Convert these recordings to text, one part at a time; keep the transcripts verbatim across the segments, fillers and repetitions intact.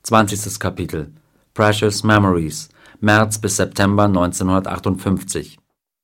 Zwanzigstes Kapitel Precious Memories, März bis September neunzehnhundertachtundfünfzig.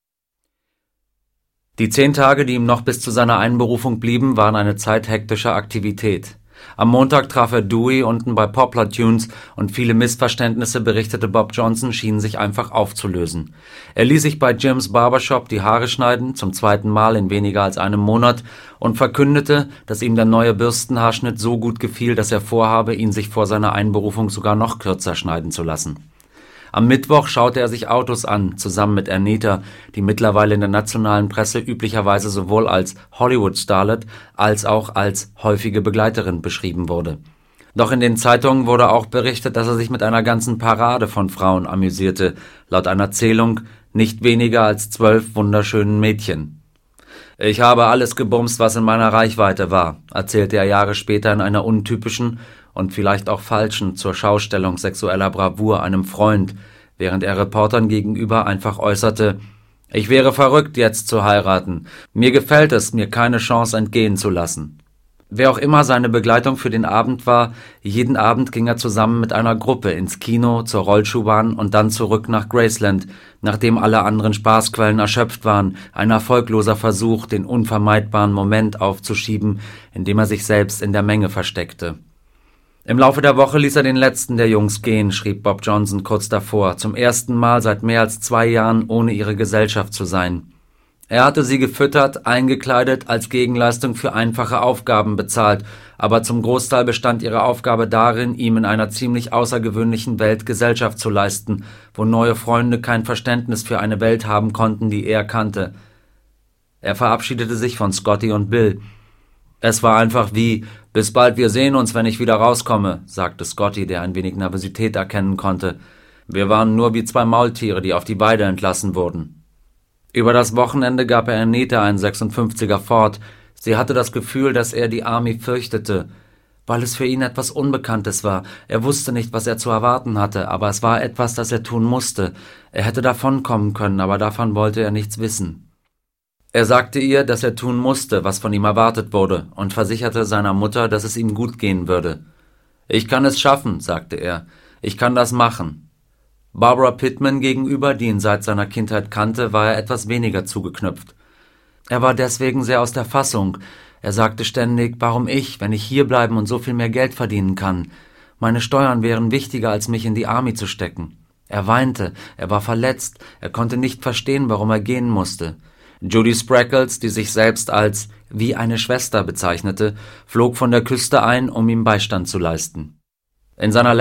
Die zehn Tage, die ihm noch bis zu seiner Einberufung blieben, waren eine Zeit hektischer Aktivität. Am Montag traf er Dewey unten bei Poplar Tunes und viele Missverständnisse, berichtete Bob Johnson, schienen sich einfach aufzulösen. Er ließ sich bei Jims Barbershop die Haare schneiden, zum zweiten Mal in weniger als einem Monat, und verkündete, dass ihm der neue Bürstenhaarschnitt so gut gefiel, dass er vorhabe, ihn sich vor seiner Einberufung sogar noch kürzer schneiden zu lassen. Am Mittwoch schaute er sich Autos an, zusammen mit Anita, die mittlerweile in der nationalen Presse üblicherweise sowohl als Hollywood-Starlet als auch als häufige Begleiterin beschrieben wurde. Doch in den Zeitungen wurde auch berichtet, dass er sich mit einer ganzen Parade von Frauen amüsierte, laut einer Zählung nicht weniger als zwölf wunderschönen Mädchen. »Ich habe alles gebumst, was in meiner Reichweite war«, erzählte er Jahre später in einer untypischen und vielleicht auch falschen Zurschaustellung sexueller Bravour einem Freund, während er Reportern gegenüber einfach äußerte: »Ich wäre verrückt, jetzt zu heiraten. Mir gefällt es, mir keine Chance entgehen zu lassen.« Wer auch immer seine Begleitung für den Abend war, jeden Abend ging er zusammen mit einer Gruppe ins Kino, zur Rollschuhbahn und dann zurück nach Graceland, nachdem alle anderen Spaßquellen erschöpft waren, ein erfolgloser Versuch, den unvermeidbaren Moment aufzuschieben, indem er sich selbst in der Menge versteckte. Im Laufe der Woche ließ er den letzten der Jungs gehen, schrieb Bob Johnson kurz davor, zum ersten Mal seit mehr als zwei Jahren ohne ihre Gesellschaft zu sein. Er hatte sie gefüttert, eingekleidet, als Gegenleistung für einfache Aufgaben bezahlt, aber zum Großteil bestand ihre Aufgabe darin, ihm in einer ziemlich außergewöhnlichen Welt Gesellschaft zu leisten, wo neue Freunde kein Verständnis für eine Welt haben konnten, die er kannte. Er verabschiedete sich von Scotty und Bill. »Es war einfach wie, bis bald, wir sehen uns, wenn ich wieder rauskomme«, sagte Scotty, der ein wenig Nervosität erkennen konnte. »Wir waren nur wie zwei Maultiere, die auf die Weide entlassen wurden.« Über das Wochenende gab er Anita einen sechsundfünfziger Ford. Sie hatte das Gefühl, dass er die Army fürchtete, weil es für ihn etwas Unbekanntes war. Er wusste nicht, was er zu erwarten hatte, aber es war etwas, das er tun musste. Er hätte davonkommen können, aber davon wollte er nichts wissen. Er sagte ihr, dass er tun musste, was von ihm erwartet wurde, und versicherte seiner Mutter, dass es ihm gut gehen würde. »Ich kann es schaffen«, sagte er. »Ich kann das machen.« Barbara Pittman gegenüber, die ihn seit seiner Kindheit kannte, war er etwas weniger zugeknüpft. Er war deswegen sehr aus der Fassung. Er sagte ständig, warum ich, wenn ich hierbleiben und so viel mehr Geld verdienen kann? Meine Steuern wären wichtiger, als mich in die Army zu stecken. Er weinte, er war verletzt, er konnte nicht verstehen, warum er gehen musste. Judy Spreckles, die sich selbst als wie eine Schwester bezeichnete, flog von der Küste ein, um ihm Beistand zu leisten. In seiner